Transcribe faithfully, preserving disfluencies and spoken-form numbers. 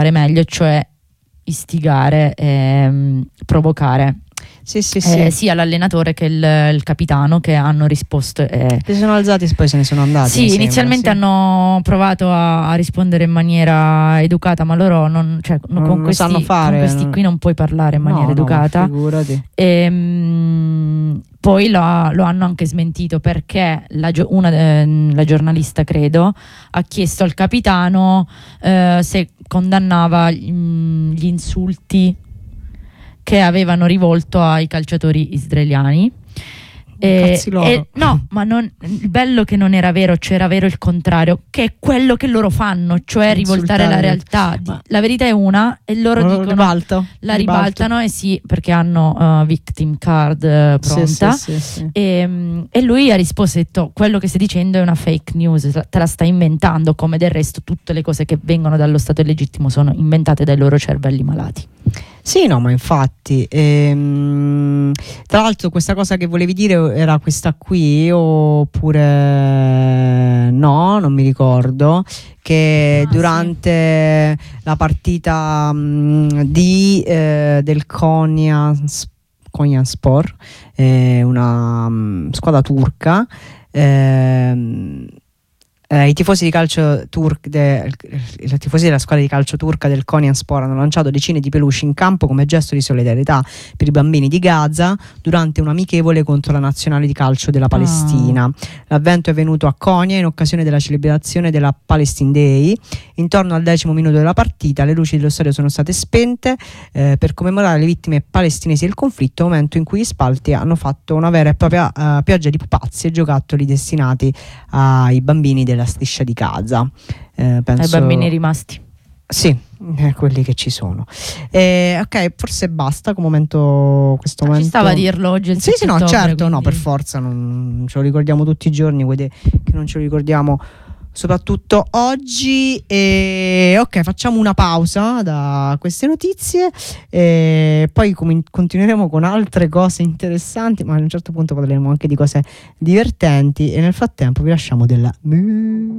meglio, cioè istigare e provocare sì, sì, eh, sì. sia l'allenatore che il, il capitano, che hanno risposto eh. si sono alzati e poi se ne sono andati. Sì, inizialmente sembra, sì. hanno provato a, a rispondere in maniera educata, ma loro non, cioè, non con, lo questi, sanno fare, con questi non... qui non puoi parlare in maniera no, educata. No, figurati. E, mh, poi lo, lo hanno anche smentito, perché la, una, eh, la giornalista, credo, ha chiesto al capitano eh, se condannava mh, gli insulti che avevano rivolto ai calciatori israeliani. E, e, no, ma non, il bello che non era vero, c'era vero il contrario, che è quello che loro fanno, cioè rivoltare la realtà. Ma... la verità è una e loro dicono ribalto, la ribalto. ribaltano, e sì, perché hanno uh, victim card uh, pronta. Sì, sì, sì, sì. E, um, e lui ha risposto e detto: quello che stai dicendo è una fake news, te la stai inventando, come del resto tutte le cose che vengono dallo Stato illegittimo sono inventate dai loro cervelli malati. Sì, no, ma infatti ehm, tra l'altro questa cosa che volevi dire era questa qui, oppure no, non mi ricordo, che ah, durante sì. la partita mh, di eh, del Konyaspor, eh, una mh, squadra turca, eh, Eh, i tifosi di calcio turc de, i tifosi della squadra di calcio turca del Konyaspor hanno lanciato decine di peluche in campo come gesto di solidarietà per i bambini di Gaza durante un amichevole contro la nazionale di calcio della Palestina. Oh. L'avvento è venuto a Konya in occasione della celebrazione della Palestine Day. Intorno al decimo minuto della partita le luci dello stadio sono state spente eh, per commemorare le vittime palestinesi del conflitto, momento in cui gli spalti hanno fatto una vera e propria uh, pioggia di pupazzi e giocattoli destinati ai bambini della striscia di Gaza, eh, penso... ai bambini rimasti, sì, eh, quelli che ci sono. Eh, ok, forse basta con momento, questo ah, momento. Ci stava a dirlo oggi il sì sì no ottobre, certo quindi... no per forza non ce lo ricordiamo tutti i giorni, quelli che non ce lo ricordiamo soprattutto oggi. E ok, facciamo una pausa da queste notizie e poi com- continueremo con altre cose interessanti, ma a un certo punto parleremo anche di cose divertenti, e nel frattempo vi lasciamo della